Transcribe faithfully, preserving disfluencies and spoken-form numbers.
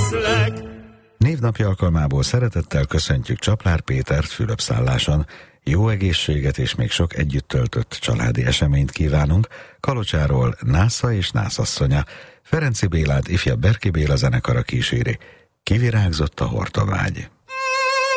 viszlek. Névnapja alkalmából szeretettel köszöntjük Csaplár Pétert Fülöp-szálláson. Jó egészséget és még sok együtt töltött családi eseményt kívánunk. Kalocsáról Násza és Nászasszonya, Ferenci Bélát ifjabb Berki Béla zenekara kíséri. Kivirágzott a hortovágy.